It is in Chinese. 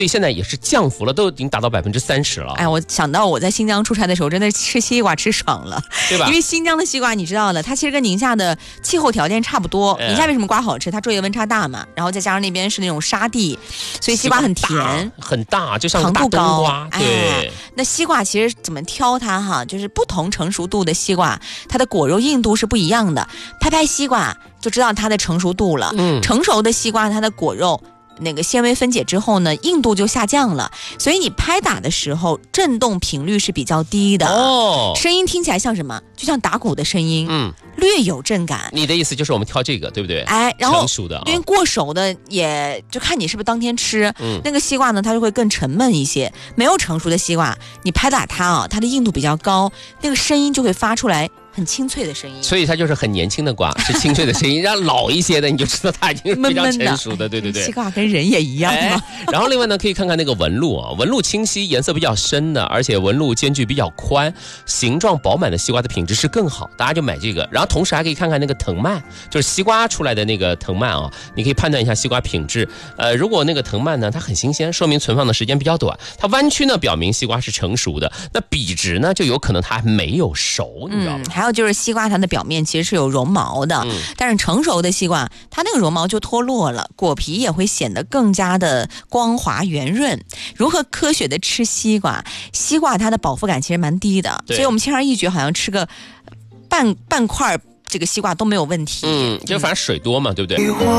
所以现在也是降幅了，都已经达到30%了。 哎，我想到我在新疆出差的时候，真的吃西瓜吃爽了， 对吧？ 因为新疆的西瓜你知道的，它其实跟宁夏的气候条件差不多。宁夏为什么瓜好吃？它昼夜温差大嘛，然后再加上那边是那种沙地，所以西瓜很甜， 很大，就像糖度高。 对、 哎，那西瓜其实怎么挑它哈？就是不同成熟度的西瓜，它的果肉硬度是不一样的。拍西瓜就知道它的成熟度了。成熟的西瓜它的果肉那个纤维分解之后呢，硬度就下降了，所以你拍打的时候震动频率是比较低的。声音听起来像什么？就像打鼓的声音，略有震感。 你的意思就是我们挑这个，对不对？ 哎，然后成熟的， 因为过熟的也就看你是不是当天吃。那个西瓜呢，它就会更沉闷一些。没有成熟的西瓜，你拍打它啊，它的硬度比较高，那个声音就会发出来很清脆的声音。 所以它就是很年轻的瓜，是清脆的声音。让老一些的，你就知道它已经是非常成熟的，对对对。 西瓜跟人也一样嘛。 然后另外呢，可以看看那个纹路啊，纹路清晰，颜色比较深的，而且纹路间距比较宽，形状饱满的西瓜的品质是更好，大家就买这个。然后同时还可以看看那个藤蔓，就是西瓜出来的那个藤蔓啊，你可以判断一下西瓜品质。如果那个藤蔓呢它很新鲜，说明存放的时间比较短；它弯曲呢，表明西瓜是成熟的。那笔直呢，就有可能它还没有熟，你知道吗？ 还有就是西瓜它的表面其实是有绒毛的，但是成熟的西瓜它那个绒毛就脱落了，果皮也会显得更加的光滑圆润。如何科学的吃西瓜？西瓜它的饱腹感其实蛮低的，所以我们轻而易举好像吃个半块这个西瓜都没有问题。 就反正水多嘛，对不对？